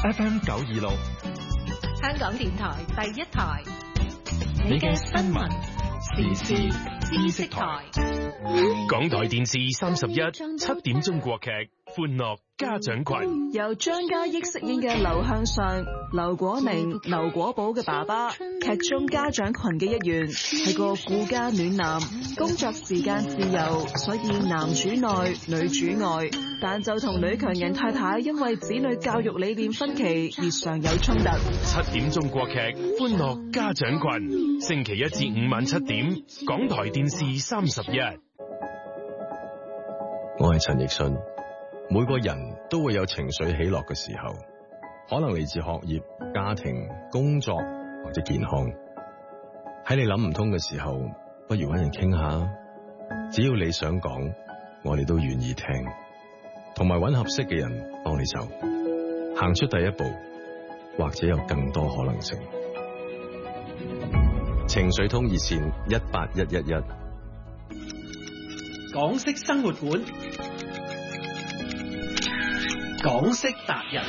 FM 926， 香港電台第一台， 你嘅新聞時事知識台。 港台電視31 7點鐘國劇《歡樂家長群》， 由張嘉益飾演嘅劉向上、劉果寧、劉果寶嘅爸爸，劇中家長群嘅一員，係個顧家暖男，工作時間自由，所以男主內女主外，但就同女強人太太因為子女教育理念分歧而常有衝突。 7點鐘國劇《歡樂家長群》，星期1至5晚7點，港台電視31。 我係陳奕迅。每個人都會有情緒起落嘅時候，可能嚟自學業、家庭、工作或者健康。喺你諗唔通嘅時候，不如搵人傾下。只要你想講，我哋都願意聽，同埋搵合適嘅人幫你走，行出第一步，或者有更多可能性。情緒通熱線18111， 港式生活館。港式達人，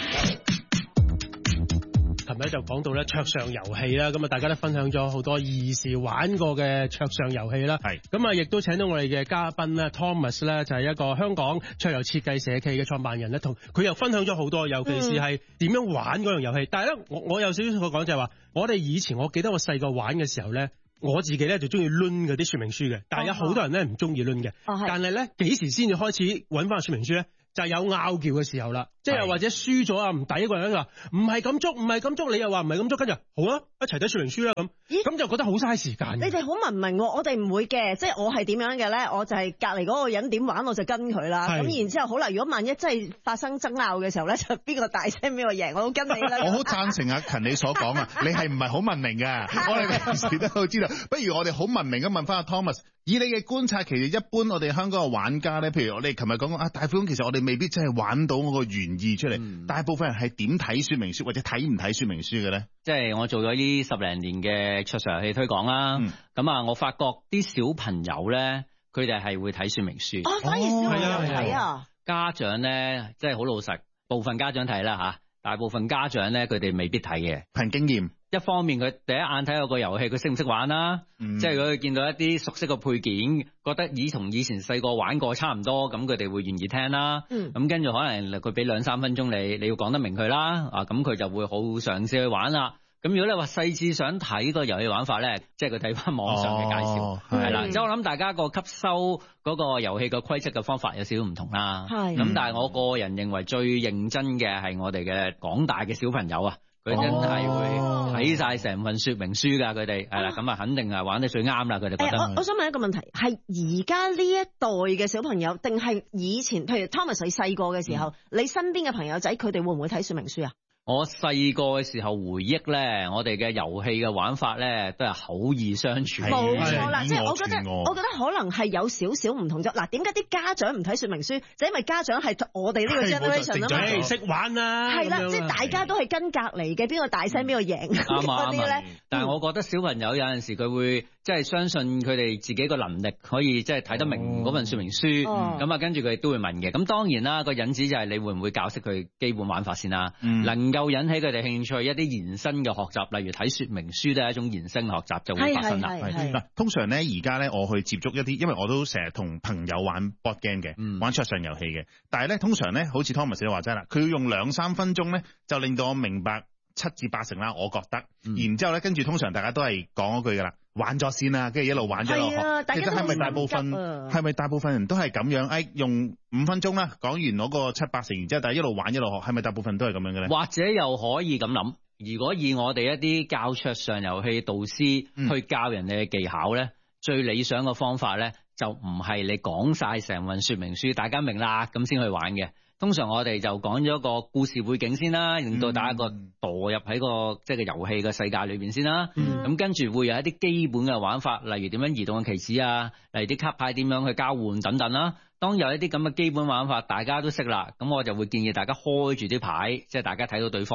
琴日就講到咧桌上遊戲啦，咁啊大家都分享咗好多兒時玩過嘅桌上遊戲啦。係咁啊，亦都請到我哋嘅嘉賓咧 Thomas 咧，就係一個香港桌遊設計社企嘅創辦人咧，同佢又分享咗好多，尤其是係點樣玩嗰樣遊戲。但係咧，我有少少可講就係話，我哋以前我記得我細個玩嘅時候咧，我自己咧就中意掄嗰啲說明書嘅，但係有好多人咧唔中意掄嘅。但係咧幾時先至開始揾翻個說明書咧？就係有拗撬嘅時候啦，即係又或者輸咗啊，唔抵一個人話唔係咁捉，唔係咁捉，你又話唔係咁捉，跟住好啊，一齊睇說明書啦咁就覺得好嘥時間。 你哋好文明喎，我哋唔會嘅，即係我係點樣嘅咧，我就係隔離嗰個人點玩我就跟佢啦。咁然之後好啦，如果萬一真係發生爭拗嘅時候咧，就邊個大聲邊個贏，我都跟你啦。 我好贊成阿勤你所講啊，你係唔係好文明㗎？我哋平時都知道，不如我哋好文明咁問翻阿 Thomas。以你嘅觀察，其實一般我哋香港嘅玩家咧，譬如我哋琴日講啊，大富翁其實我哋未必真係玩到嗰個原意出嚟。大部分人係點睇說明書或者睇唔睇說明書嘅咧？ 即係我做咗呢10零年嘅桌上遊戲推廣啦，咁我發覺啲小朋友咧，佢哋係會睇說明書。 反而小朋友睇啊！ 家長咧，即係好老實，部分家長睇啦嚇，大部分家長咧，佢哋未必睇嘅。 憑經驗。 一方面佢第一眼睇到個遊戲，佢識唔識玩啦？即係佢見到一啲熟悉嘅配件，覺得同以前細個玩過差唔多，咁佢哋會願意聽啦。咁跟住可能佢俾2-3分鐘你要講得明佢啦。咁佢就會好嘗試去玩啦。咁如果你話細緻想睇個遊戲玩法咧，即係佢睇翻網上嘅介紹，係啦。即係我諗大家個吸收嗰個遊戲嘅規則嘅方法有少少唔同啦。咁但係我個人認為最認真嘅係我哋嘅廣大嘅小朋友啊。佢真係會睇晒成份說明書㗎，佢哋係啦，咁肯定係玩得最啱啦，佢哋覺得。 我想問一個問題，係而家呢一代嘅小朋友，定係以前，譬如 Thomas 你細個嘅時候，你身邊嘅朋友仔，佢哋會唔會睇說明書啊？ 我細個嘅時候回憶咧，我哋嘅遊戲嘅玩法咧都係口耳相傳。 冇錯啦，即係我覺得可能係有少少唔同啫。嗱，點解啲家長唔睇說明書？就因為家長係我哋呢個 generation 啊嘛， 識玩啊。 係啦，即係大家都係跟隔離嘅，邊個大聲邊個贏嗰啲咧。 但係我覺得小朋友有陣時佢會即係相信佢哋自己個能力可以即係睇得明嗰份說明書，咁跟住佢都會問嘅。咁當然啦，個引子就係你會唔會教識佢基本玩法先啦，能夠引起佢哋興趣，一啲延伸嘅學習，例如睇說明書都係一種延伸學習就會發生啦。 嗱，通常咧而家咧我去接觸一啲，因為我都成日同朋友玩 board game 嘅，玩桌上遊戲嘅，但係咧通常咧好似 Thomas 你話齋啦，佢要用2-3分鐘咧就令到我明白7至8成啦，我覺得。然之後咧跟住通常大家都係講嗰句噶啦，玩咗先啦，跟住一路玩咗落學。其實係咪大部分人都係咁樣？用5分鐘啦，講完嗰個7-8成，然之後但係一路玩一路學，係咪大部分都係咁樣嘅咧？ 或者又可以咁諗，如果以我哋一啲教桌上遊戲導師去教人哋嘅技巧咧，最理想嘅方法咧就唔係你講晒成份說明書，大家明啦咁先去玩嘅。通常我哋就講咗個故事背景先啦，令到大家個墮入喺個即係個遊戲嘅世界裏邊先啦。咁跟住會有一啲基本嘅玩法，例如點樣移動嘅棋子啊，例如啲卡牌點樣去交換等等啦。當有一啲咁嘅基本玩法大家都識啦，咁我就會建議大家開住啲牌，即係大家睇到對方，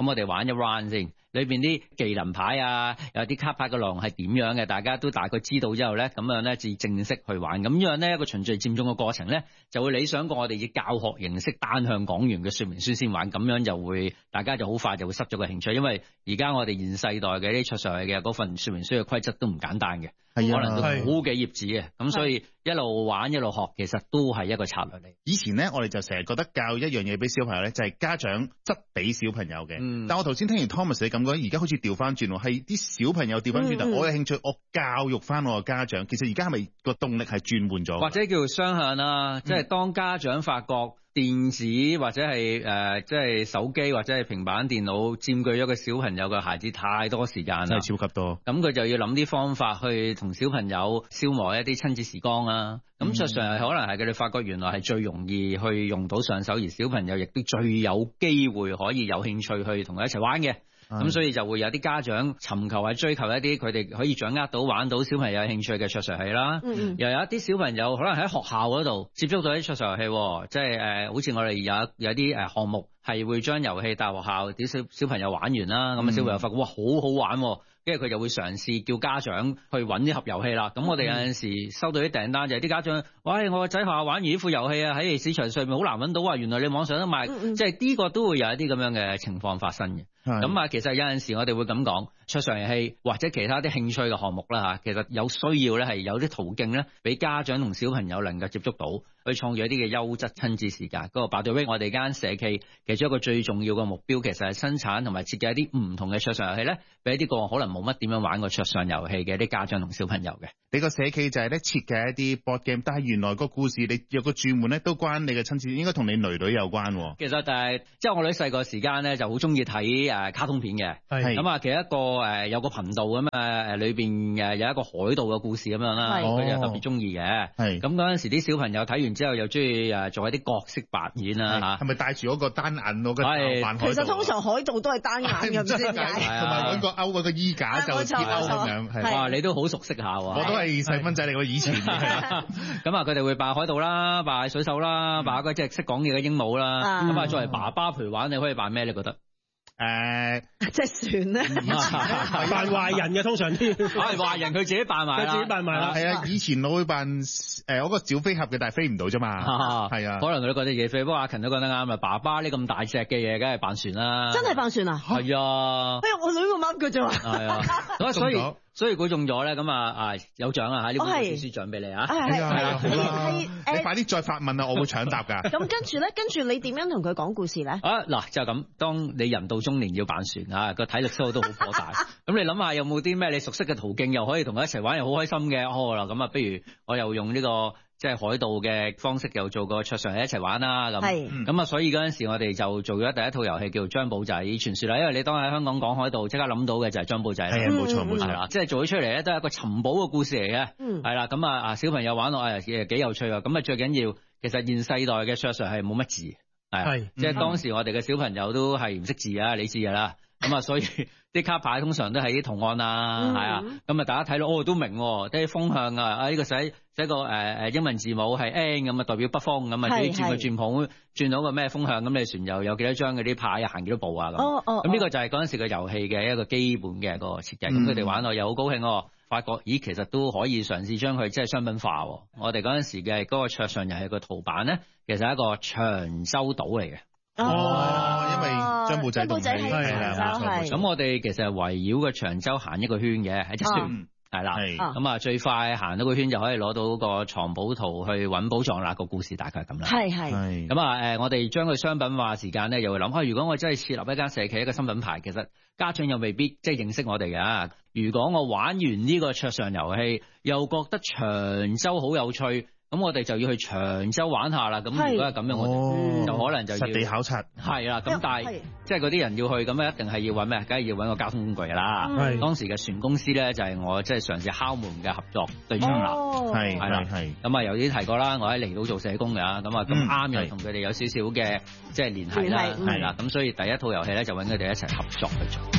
咁我哋玩一 round 先，裏邊啲技能牌啊，有啲卡牌嘅內容係點樣嘅，大家都大概知道之後咧，咁樣咧至正式去玩。咁樣咧一個循序漸進嘅過程咧，就會理想過我哋以教學形式單向講完嘅說明書先玩，咁樣就會大家就好快就會失咗個興趣，因為而家我哋現世代嘅啲桌上嘅嗰份說明書嘅規則都唔簡單嘅，可能都好幾頁紙嘅，咁所以一路玩一路學，其實都係一個策略嚟。 以前咧，我哋就成日覺得教一樣嘢俾小朋友咧，就係家長執俾小朋友嘅。但我頭先聽完 Thomas 你咁講，而家好似調翻轉喎，係啲小朋友調翻轉頭，我有興趣，我教育翻我個家長。其實而家係咪個動力係轉換咗？ 或者叫做雙向啦，即係當家長發覺電子或者係即係手機或者係平板電腦佔據咗個小朋友嘅孩子太多時間啦， 真係超級多。 咁佢就要諗啲方法去同小朋友消磨一啲親子時光啦。咁桌上可能係佢哋發覺原來係最容易去用到上手，而小朋友亦都最有機會可以有興趣去同佢一齊玩嘅。咁所以就會有啲家長尋求係追求一啲佢哋可以掌握到玩到小朋友有興趣嘅桌上遊戲啦。又有一啲小朋友可能喺學校嗰度接觸到啲桌上遊戲，即係好似我哋有啲項目係會將遊戲帶學校啲小朋友玩完啦。咁小朋友發覺哇好好玩，跟住佢就會嘗試叫家長去揾啲盒遊戲啦。咁我哋有陣時收到啲訂單就係啲家長，喂，我個仔學校玩完呢副遊戲啊，喺市場上面好難揾到啊，原來你網上都賣，即係呢個都會有一啲咁樣嘅情況發生嘅。咁其實有陣時我哋會咁講，桌上遊戲或者其他啲興趣嘅項目啦其實有需要咧係有啲途徑咧，俾家長同小朋友能夠接觸到，去創造一啲嘅優質親子時間。嗰個By the way，我哋間社企其中一個最重要嘅目標，其實係生產同埋設計一啲唔同嘅桌上遊戲咧，俾一啲個可能冇乜點樣玩過桌上遊戲嘅啲家長同小朋友嘅。 你個社企就係咧設計一啲 board game，但係原來個故事你有個注門咧都關你嘅親子，應該同你女有關。 其實就係即係我女細個時間咧就好中意睇卡通片嘅，咁其實一個有個頻道咁裏邊有一個海盜嘅故事咁樣啦，佢就特別中意嘅。咁嗰陣時啲小朋友睇完之後又中意做一啲角色扮演啦嚇。 係咪帶住嗰個單眼嗰個扮海盜？ 其實通常海盜都係單眼嘅，唔知點解。 同埋揾個勾嗰個衣架就鐵勾咁樣。 哇！你都好熟悉下喎。 我都係細蚊仔嚟，我以前。 咁佢哋會扮海盜啦，扮水手啦，扮嗰隻識講嘢嘅鸚鵡啦。咁作為爸爸陪玩，你可以扮咩？你覺得？ 隻船咧， 扮壞人嘅通常啲， 壞人佢自己扮埋啦， 佢自己扮埋啦。 係啊，以前我會扮嗰個小飛俠嘅，但係飛唔到啫嘛。係啊， 可能佢都覺得自己飛，不過阿勤都覺得啱啦。爸爸呢咁大隻嘅嘢，梗係扮船啦。 真係扮船啊？ 係啊。 哎呀，我女咁啱佢啫嘛。 係啊。咁所以估中咗咧，咁有獎啊！呢本書獎俾你啊！ 係啊，好啦，你快啲再發問啊，我會搶答㗎。 咁跟住你點樣同佢講故事咧？ 嗱就咁，當你人到中年要扮船啊，個體力消耗都好頗大。咁你諗下有冇啲咩你熟悉嘅途徑，又可以同佢一齊玩又好開心嘅？嗱咁不如我又用呢個即係海盜嘅方式，又做個桌上一齊玩啦咁。所以嗰陣時我哋就做咗第一套遊戲叫做張寶仔傳說啦。因為你當喺香港講海盜，即刻諗到嘅就係張寶仔。 係啊，冇錯啦，即係做咗出嚟咧都係一個尋寶嘅故事嚟嘅。係啦，咁小朋友玩落幾有趣啊！咁最緊要其實現世代嘅桌上係冇乜字，即係當時我哋嘅小朋友都係唔識字啊，你知㗎啦。所以啲卡牌通常都係啲圖案啊，咁大家睇到都明啲風向啊，呢個寫個英文字母係 N 咁代表北風咁啊，自己轉個轉盤轉到個咩風向，咁你船又有幾多張嗰啲牌行幾多步啊咁。咁呢個就係嗰陣時嘅遊戲嘅一個基本嘅個設計。咁佢哋玩落又好高興，發覺咦其實都可以嘗試將佢即係商品化。我哋嗰陣時嘅嗰個桌上遊戲個圖版咧，其實係一個長洲島嚟嘅。 因為張寶仔係咁我哋其實係圍繞個長洲行一個圈嘅，喺隻船係啦。咁最快行到個圈就可以攞到個藏寶圖去揾寶藏啦。個故事大概係咁啦。 係咁我哋將佢商品化時間咧，又會諗如果我真係設立一間社企一個新品牌，其實家長又未必即係認識我哋嘅。如果我玩完呢個桌上遊戲，又覺得長洲好有趣，咁我哋就要去長洲玩下啦。咁如果係咁樣，我哋就可能就要實地考察。 係啦，咁但係即係嗰啲人要去，咁一定係要揾咩？梗係要揾個交通工具啦。當時嘅船公司咧，就係我即係嘗試敲門嘅合作對象啦。係啦，咁有啲提過啦，我喺離島做社工嘅，咁咁啱又同佢哋有少少嘅即係聯繫啦。係啦，咁所以第一套遊戲咧就揾佢哋一齊合作去做。